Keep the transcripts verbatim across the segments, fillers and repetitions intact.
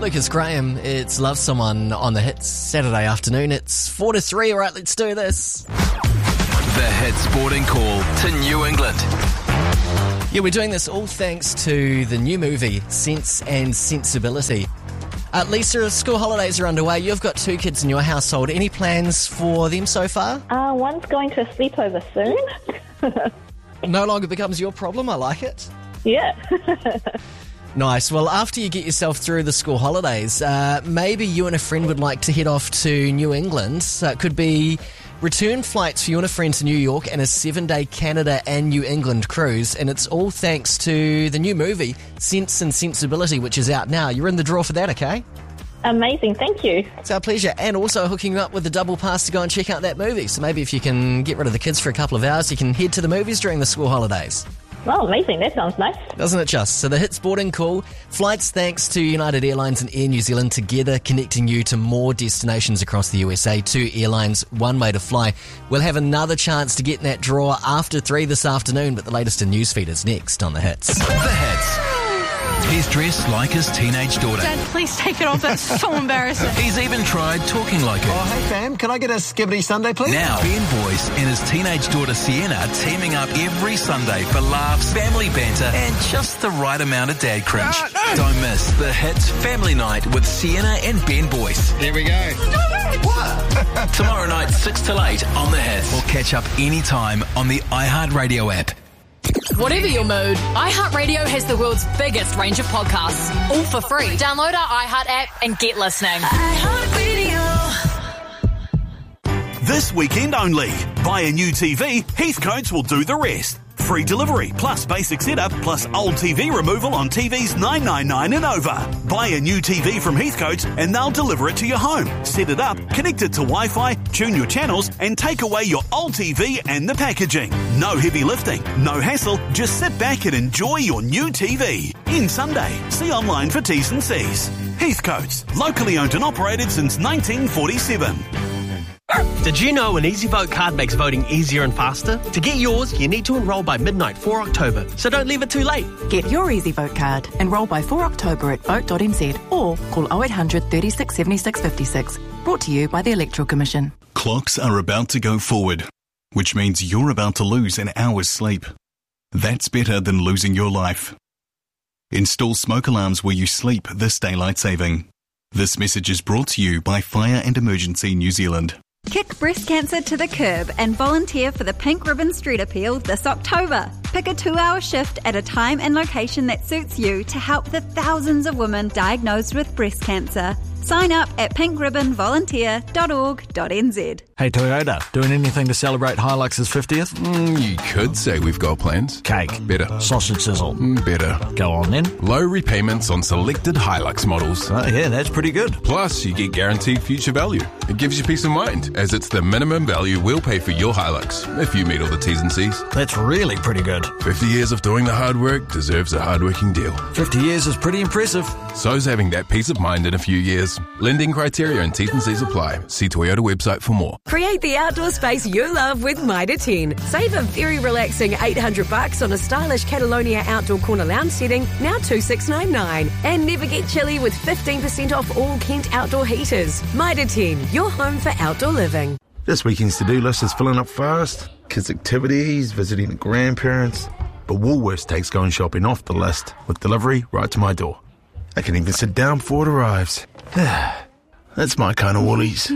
Lucas Graham. It's Love Someone on the Hits Saturday afternoon. It's four to three. All right, let's do this. The Hits Sporting Call to New England. Yeah, we're doing this all thanks to the new movie, Sense and Sensibility. Uh, Lisa, school holidays are underway. You've got two kids in your household. Any plans for them so far? Uh, one's going to a sleepover soon. No longer becomes your problem. I like it. Yeah. Nice. Well, after you get yourself through the school holidays, uh, maybe you and a friend would like to head off to New England. So it could be return flights for you and a friend to New York and a seven-day Canada and New England cruise. And it's all thanks to the new movie, Sense and Sensibility, which is out now. You're in the draw for that, okay? Amazing, thank you. It's our pleasure. And also hooking you up with a double pass to go and check out that movie. So maybe if you can get rid of the kids for a couple of hours, you can head to the movies during the school holidays. Oh, amazing. That sounds nice. Doesn't it just? So the Hits Boarding Call, flights thanks to United Airlines and Air New Zealand, together connecting you to more destinations across the U S A. Two airlines, one way to fly. We'll have another chance to get in that draw after three this afternoon, but the latest in newsfeed is next on The Hits. The Hits. He's dressed like his teenage daughter. Dad, please take it off. That's so embarrassing. He's even tried talking like her. Oh, hey, fam, can I get a skibbity Sunday, please? Now, Ben Boyce and his teenage daughter Sienna are teaming up every Sunday for laughs, family banter, and just the right amount of dad cringe. No, no. Don't miss the Hits Family Night with Sienna and Ben Boyce. Here we go. What? Tomorrow night, six till eight on The Hits. Or catch up anytime on the iHeartRadio app. Whatever your mood, iHeartRadio has the world's biggest range of podcasts, all for free. Download our iHeart app and get listening. This weekend only. Buy a new T V, Heathcotes will do the rest. Free delivery, plus basic setup, plus old T V removal on T Vs nine ninety-nine and over. Buy a new T V from Heathcotes and they'll deliver it to your home. Set it up, connect it to Wi-Fi, tune your channels and take away your old T V and the packaging. No heavy lifting, no hassle, just sit back and enjoy your new T V. In Sunday. See online for T's and C's. Heathcotes, locally owned and operated since nineteen forty-seven. Did you know an EasyVote card makes voting easier and faster? To get yours, you need to enrol by midnight four October, so don't leave it too late. Get your EasyVote card. Enrol by four October at vote dot n z or call oh eight hundred, thirty-six, seventy-six, fifty-six. Brought to you by the Electoral Commission. Clocks are about to go forward, which means you're about to lose an hour's sleep. That's better than losing your life. Install smoke alarms where you sleep this daylight saving. This message is brought to you by Fire and Emergency New Zealand. Kick breast cancer to the curb and volunteer for the Pink Ribbon Street Appeal this October. Pick a two-hour shift at a time and location that suits you to help the thousands of women diagnosed with breast cancer. Sign up at pink ribbon volunteer dot org dot n z. Hey Toyota, doing anything to celebrate Hilux's fiftieth? Mm, you could say we've got plans. Cake. Better. Sausage sizzle. Mm, better. Go on then. Low repayments on selected Hilux models. Oh yeah, that's pretty good. Plus, you get guaranteed future value. It gives you peace of mind, as it's the minimum value we'll pay for your Hilux, if you meet all the T's and C's. That's really pretty good. fifty years of doing the hard work deserves a hard-working deal. fifty years is pretty impressive. So's having that peace of mind in a few years. Lending criteria and T's and C's apply. See Toyota website for more. Create the outdoor space you love with Mitre ten. Save a very relaxing eight hundred bucks on a stylish Catalonia outdoor corner lounge setting, now two thousand six hundred ninety-nine. And never get chilly with fifteen percent off all Kent outdoor heaters. Mitre ten, your home for outdoor living. This weekend's to-do list is filling up fast. Kids' activities, visiting the grandparents. But Woolworths takes going shopping off the list with delivery right to my door. I can even sit down before it arrives. That's my kind of Woolies.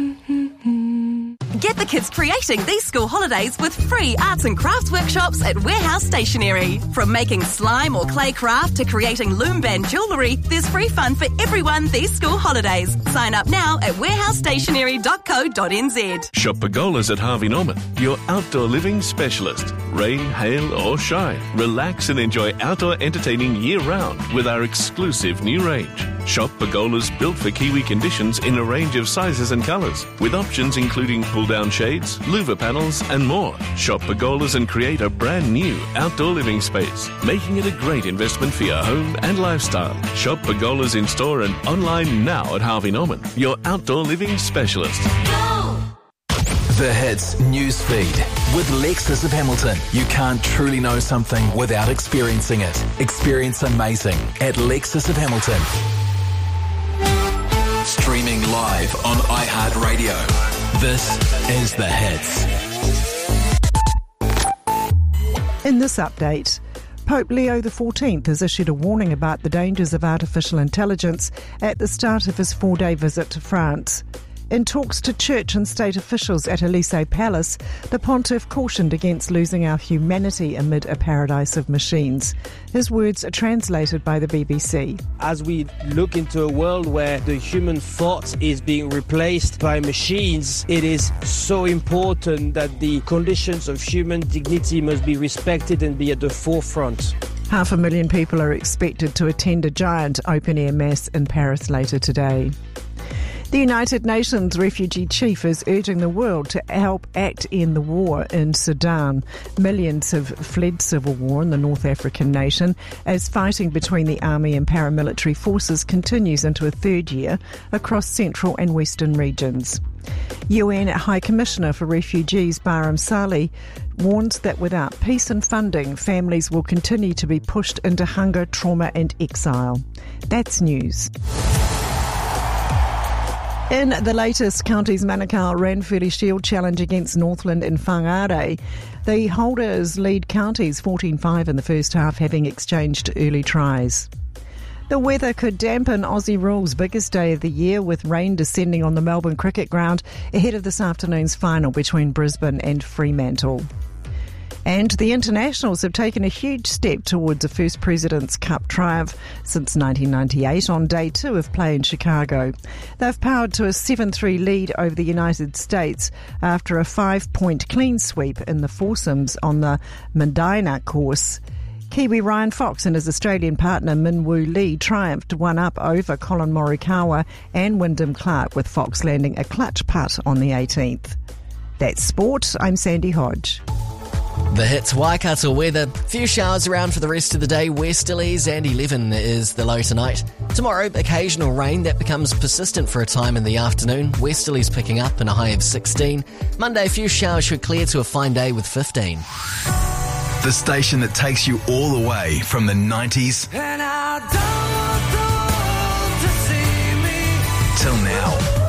Get the kids creating these school holidays with free arts and crafts workshops at Warehouse Stationery. From making slime or clay craft to creating loom band jewellery, there's free fun for everyone these school holidays. Sign up now at warehouse stationery dot co dot n z. Shop Pergolas at Harvey Norman, your outdoor living specialist. Rain, hail or shine, relax and enjoy outdoor entertaining year-round with our exclusive new range. Shop Pergolas built for Kiwi conditions in a range of sizes and colours, with options including pull-down shades, louver panels and more. Shop Pergolas and create a brand new outdoor living space, making it a great investment for your home and lifestyle. Shop Pergolas in store and online now at Harvey Norman, your outdoor living specialist. The Hits Newsfeed with Lexus of Hamilton. You can't truly know something without experiencing it. Experience amazing at Lexus of Hamilton. streaming live on iHeartRadio. This is The Hits. In this update, Pope Leo the fourteenth has issued a warning about the dangers of artificial intelligence at the start of his four-day visit to France. In talks to church and state officials at Elysee Palace, the pontiff cautioned against losing our humanity amid a paradise of machines. His words are translated by the B B C. As we look into a world where the human thought is being replaced by machines, it is so important that the conditions of human dignity must be respected and be at the forefront. Half a million people are expected to attend a giant open-air mass in Paris later today. The United Nations refugee chief is urging the world to help act end the war in Sudan. Millions have fled civil war in the North African nation as fighting between the army and paramilitary forces continues into a third year across central and western regions. U N High Commissioner for Refugees Barham Salih warns that without peace and funding, families will continue to be pushed into hunger, trauma and exile. That's news. In the latest Counties Manukau Ranfurly Shield Challenge against Northland and Whangarei, the holders lead counties fourteen five in the first half, having exchanged early tries. The weather could dampen Aussie Rules' biggest day of the year, with rain descending on the Melbourne Cricket Ground ahead of this afternoon's final between Brisbane and Fremantle. And the Internationals have taken a huge step towards a first President's Cup triumph since nineteen ninety-eight on day two of play in Chicago. They've powered to a seven three lead over the United States after a five-point clean sweep in the foursomes on the Medina course. Kiwi Ryan Fox and his Australian partner Min Woo Lee triumphed one up over Colin Morikawa and Wyndham Clark, with Fox landing a clutch putt on the eighteenth. That's sport. I'm Sandy Hodge. The Hits Waikato weather. Few showers around for the rest of the day. Westerlies and eleven is the low tonight. Tomorrow, occasional rain that becomes persistent for a time in the afternoon. Westerlies picking up and a high of sixteen. Monday, a few showers should clear to a fine day with fifteen. The station that takes you all the way from the nineties And I don't want the world to see me till now.